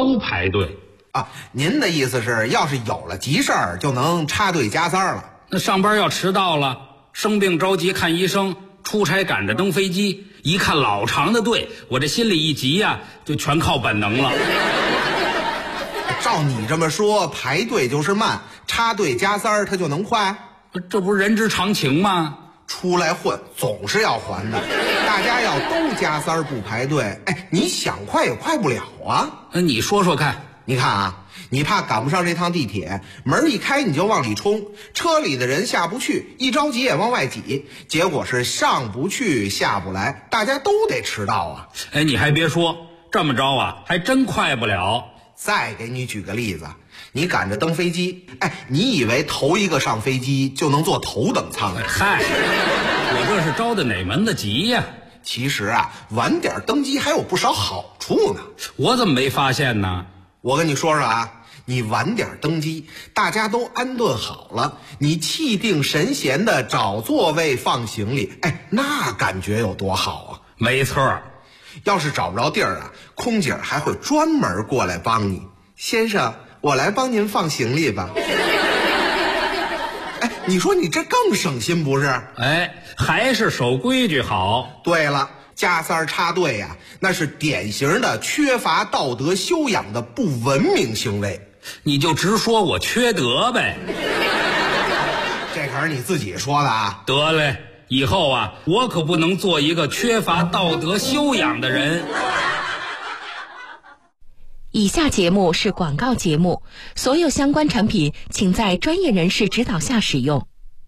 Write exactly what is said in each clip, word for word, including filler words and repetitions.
都排队啊。您的意思是，要是有了急事儿，就能插队加塞了？ 那上班要迟到了，生病着急看医生，出差赶着登飞机，一看老长的队，我这心里一急呀、啊，就全靠本能了。 照你这么说，排队就是慢，插队加塞儿它就能快？ 这不是人之常情吗？ 出来混总是要还的，大家要都加塞儿不排队，哎，你想快也快不了啊。 那你说说看。 你看啊，你怕赶不上这趟地铁，门一开你就往里冲，车里的人下不去，一着急也往外挤，结果是上不去下不来，大家都得迟到啊。 哎，你还别说，这么着啊还真快不了。 再给你举个例子，你赶着登飞机，哎，你以为头一个上飞机就能坐头等舱？ 嗨，我这是着的哪门子急呀？ 其实啊，晚点登机还有不少好处呢。 我怎么没发现呢？ 我跟你说说啊，你晚点登机，大家都安顿好了，你气定神闲的找座位放行李，哎，那感觉有多好啊！ 没错， 要是找不着地儿啊，空姐还会专门过来帮你。先生，我来帮您放行李吧。哎，你说你这更省心不是？ 哎，还是守规矩好。 对了，加塞儿插队呀、啊，那是典型的缺乏道德修养的不文明行为。 你就直说我缺德呗。 这可是你自己说的啊。 得嘞，以后啊，我可不能做一个缺乏道德修养的人。 以下节目是广告节目，所有相关产品请在专业人士指导下使用。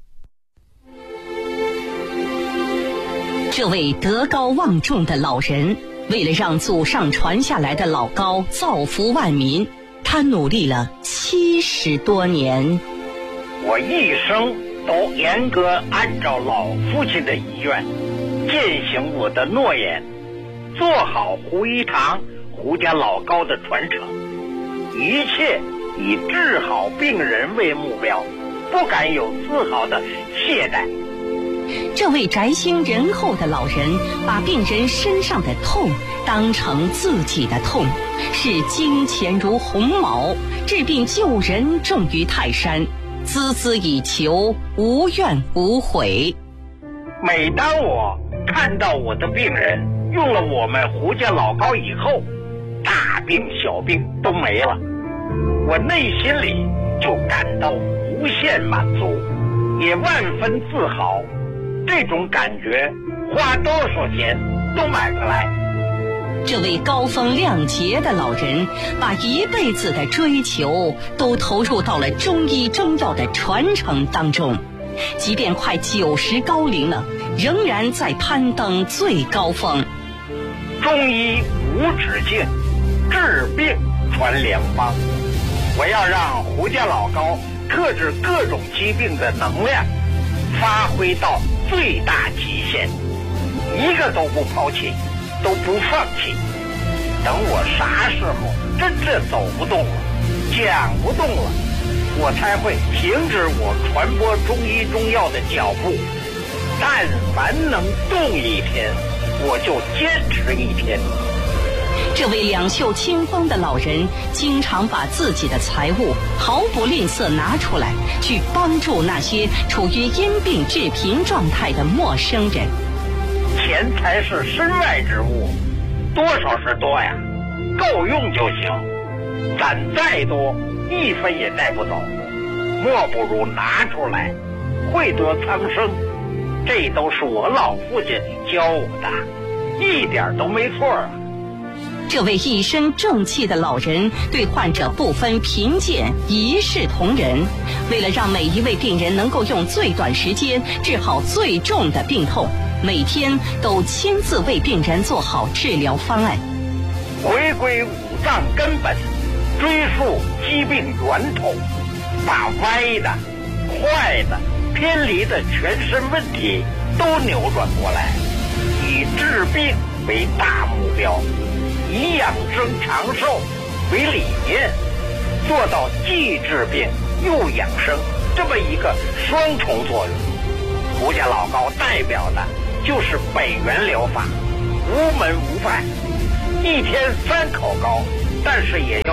这位德高望重的老人，为了让祖上传下来的老高造福万民，他努力了七十多年。 我一生都严格按照老父亲的遗愿，践行我的诺言，做好胡一堂胡家老高的传承，一切以治好病人为目标，不敢有丝毫的懈怠。 这位宅心仁厚的老人，把病人身上的痛当成自己的痛，视金钱如鸿毛，治病救人重于泰山，孜孜以求，无怨无悔。 每当我看到我的病人用了我们胡家老高以后，大病小病都没了，我内心里就感到无限满足，也万分自豪。这种感觉花多少钱都买不来。 这位高风亮节的老人，把一辈子的追求都投入到了中医中药的传承当中，即便快九十高龄了，仍然在攀登最高峰。 中医无止境，治病传良方。我要让胡家老高克制各种疾病的能量发挥到最大极限，一个都不抛弃，都不放弃。等我啥时候真正走不动了，讲不动了，我才会停止我传播中医中药的脚步。但凡能动一天，我就坚持一天。 这位两袖清风的老人，经常把自己的财物毫不吝啬拿出来，去帮助那些处于因病致贫状态的陌生人。 钱财是身外之物，多少是多呀，够用就行。攒再多，一分也带不走，莫不如拿出来，惠得苍生。这都是我老父亲教我的，一点都没错啊。 这位一身正气的老人，对患者不分贫贱，一视同仁。为了让每一位病人能够用最短时间治好最重的病痛，每天都亲自为病人做好治疗方案。 回归五脏根本，追溯疾病源头，把歪的、坏的、偏离的全身问题都扭转过来，以治病为大目标，以养生长寿为理念，做到既治病又养生这么一个双重作用。胡家老高代表的就是北元疗法，无门无派，一天三口高，但是也要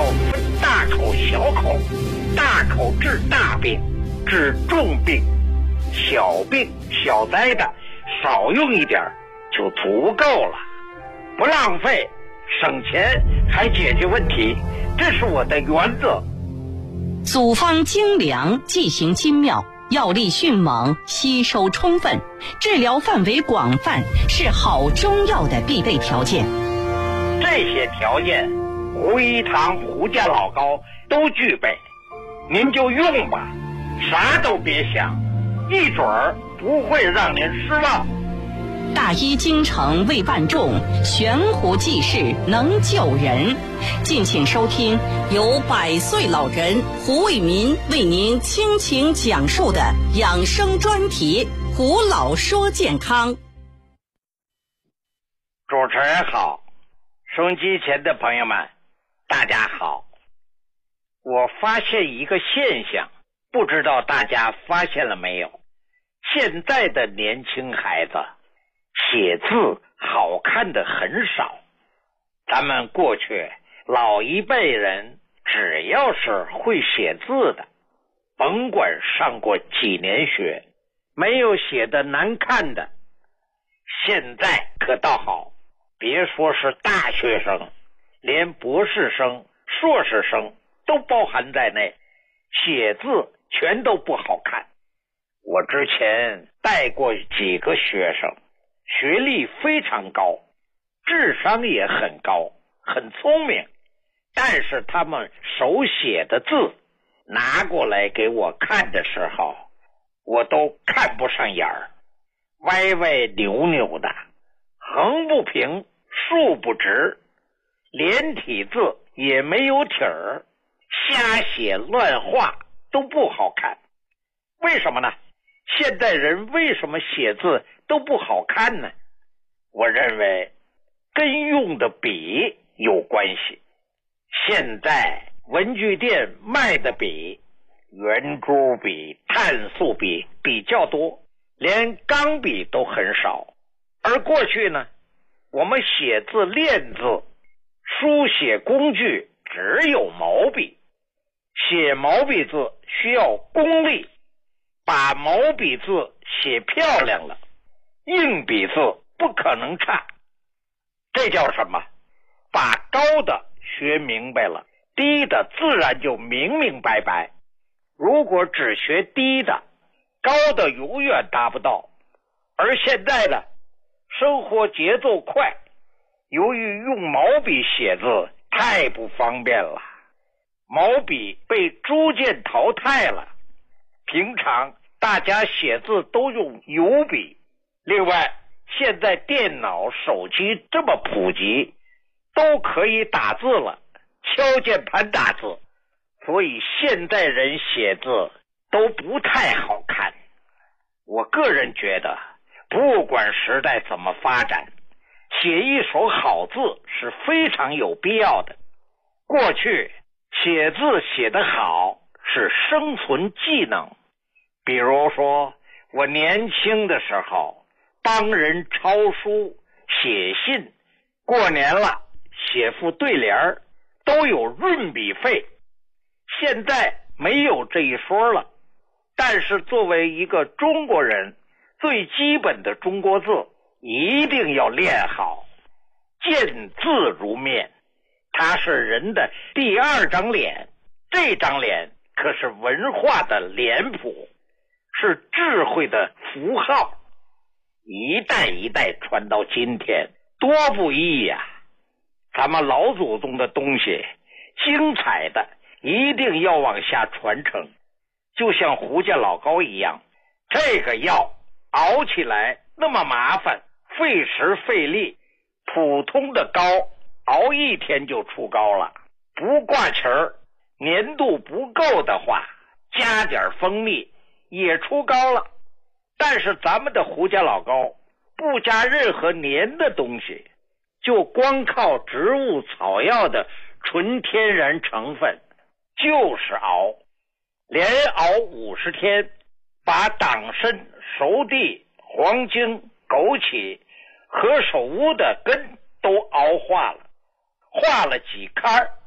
口小口，大口治大病，治重病，小病小灾的少用一点就足够了，不浪费，省钱还解决问题，这是我的原则。 组方精良，剂型精妙，药力迅猛，吸收充分，治疗范围广泛，是好中药的必备条件。 这些条件胡一堂胡家老高都具备，您就用吧，啥都别想，一准儿不会让您失望。 大医精诚为万众，悬壶济世能救人。敬请收听由百岁老人胡卫民为您倾情讲述的养生专题《胡老说健康》。 主持人好，收音机前的朋友们大家好。我发现一个现象，不知道大家发现了没有，现在的年轻孩子写字好看的很少。咱们过去老一辈人只要是会写字的，甭管上过几年学，没有写的难看的。现在可倒好，别说是大学生，连博士生、硕士生都包含在内，写字全都不好看。我之前带过几个学生，学历非常高，智商也很高，很聪明，但是他们手写的字拿过来给我看的时候，我都看不上眼儿，歪歪扭扭的，横不平，竖不直，连体字也没有体儿，瞎写乱画都不好看。为什么呢？现代人为什么写字都不好看呢？我认为跟用的笔有关系。现在文具店卖的笔，圆珠笔、碳素笔比较多，连钢笔都很少。而过去呢，我们写字练字，书写工具只有毛笔，写毛笔字需要功力，把毛笔字写漂亮了，硬笔字不可能差。这叫什么？把高的学明白了，低的自然就明明白白。如果只学低的，高的永远达不到。而现在呢，生活节奏快，由于用毛笔写字太不方便了，毛笔被逐渐淘汰了。平常大家写字都用油笔，另外现在电脑、手机这么普及，都可以打字了，敲键盘打字，所以现代人写字都不太好看。我个人觉得，不管时代怎么发展，写一手好字是非常有必要的。过去写字写得好是生存技能，比如说我年轻的时候帮人抄书、写信，过年了写副对联都有润笔费。现在没有这一说了，但是作为一个中国人，最基本的中国字一定要练好。见字如面，它是人的第二张脸，这张脸可是文化的脸谱，是智慧的符号，一代一代传到今天，多不易呀！咱们老祖宗的东西，精彩的一定要往下传承。就像胡家老高一样，这个药熬起来那么麻烦，费时费力，普通的膏熬一天就出膏了，不挂旗儿，粘度不够的话，加点蜂蜜也出膏了。但是咱们的胡家老膏不加任何粘的东西，就光靠植物草药的纯天然成分，就是熬，连熬五十天，把党参、熟地、黄精、枸杞、何首乌的根都熬化了，化了几开，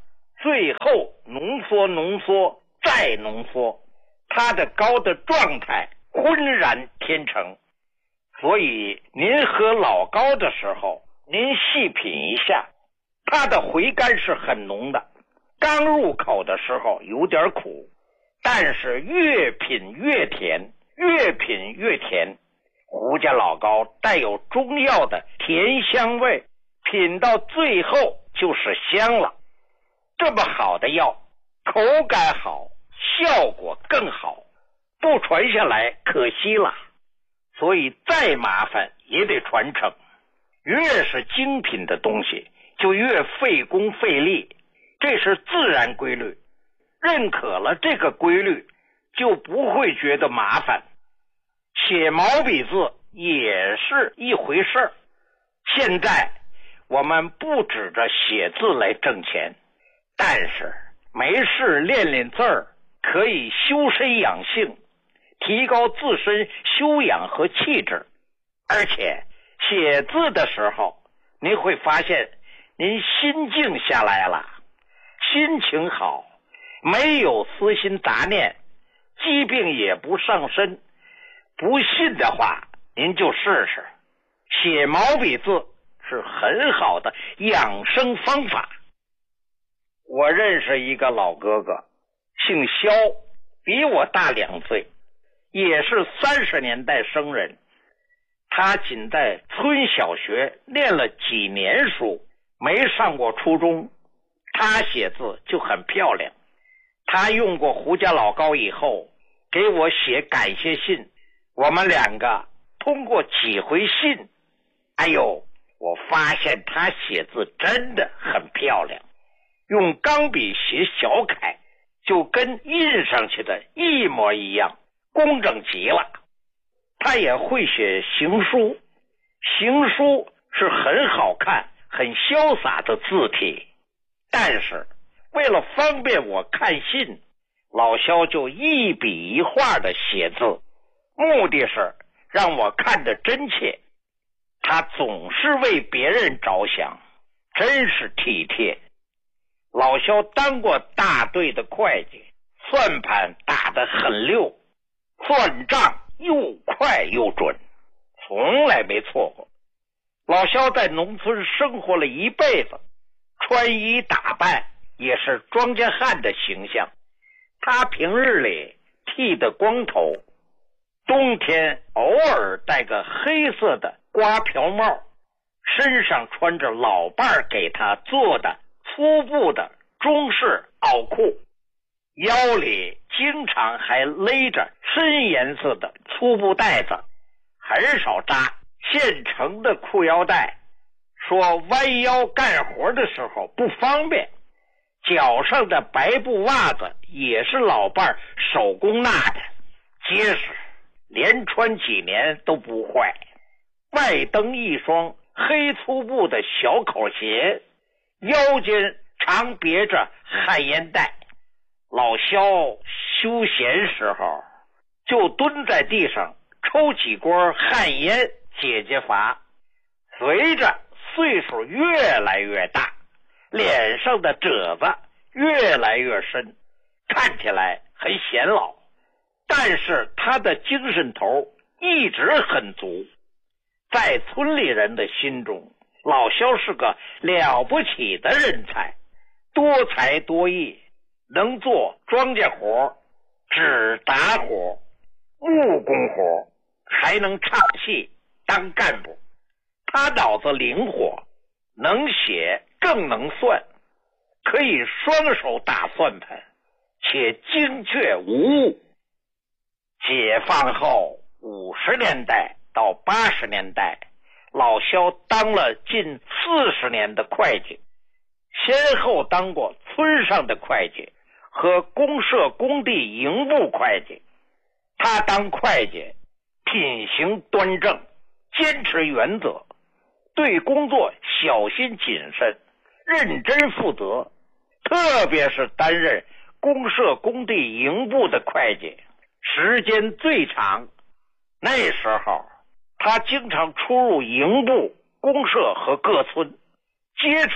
最后浓缩浓缩再浓缩，它的高的状态浑然天成。所以您喝老高的时候，您细品一下，它的回甘是很浓的，刚入口的时候有点苦，但是越品越甜，越品越甜。胡家老高带有中药的甜香味，品到最后就是香了。这么好的药，口感好，效果更好，不传下来可惜了。所以再麻烦也得传承，越是精品的东西就越费工费力，这是自然规律。认可了这个规律，就不会觉得麻烦。写毛笔字也是一回事儿。现在我们不指着写字来挣钱，但是没事练练字儿，可以修身养性，提高自身修养和气质。而且写字的时候，您会发现您心静下来了，心情好，没有私心杂念，疾病也不上身。不信的话，您就试试。写毛笔字是很好的养生方法。我认识一个老哥哥，姓肖，比我大两岁，也是三十年代生人。他仅在村小学念了几年书，没上过初中。他写字就很漂亮。他用过胡家老高以后，给我写感谢信。我们两个通过几回信，哎呦，我发现他写字真的很漂亮。用钢笔写小楷，就跟印上去的一模一样，工整极了。他也会写行书，行书是很好看很潇洒的字体，但是为了方便我看信，老肖就一笔一画的写字，目的是让我看得真切。他总是为别人着想，真是体贴。老肖当过大队的会计，算盘打得很溜，算账又快又准，从来没错过。老肖在农村生活了一辈子，穿衣打扮也是庄稼汉的形象。他平日里剃的光头，冬天偶尔戴个黑色的瓜瓢帽，身上穿着老伴儿给他做的粗布的中式袄裤，腰里经常还勒着深颜色的粗布带子，很少扎现成的裤腰带，说弯腰干活的时候不方便。脚上的白布袜子也是老伴儿手工纳的，结实，连穿几年都不坏。外蹬一双黑粗布的小口鞋，腰间常别着旱烟袋。老肖休闲时候就蹲在地上抽几锅旱烟解解乏。随着岁数越来越大，脸上的褶子越来越深，看起来很显老，但是他的精神头一直很足。在村里人的心中，老肖是个了不起的人才，多才多艺，能做庄稼活、纸打活、木工活，还能唱戏当干部。他脑子灵活，能写更能算，可以双手打算盘，且精确无误。解放后五十年代到八十年代，老肖当了近四十年的会计，先后当过村上的会计和公社工地营部会计。他当会计品行端正，坚持原则，对工作小心谨慎，认真负责。特别是担任公社工地营部的会计，时间最长。那时候他经常出入营部、公社和各村，接触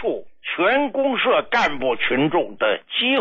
全公社干部群众的机会。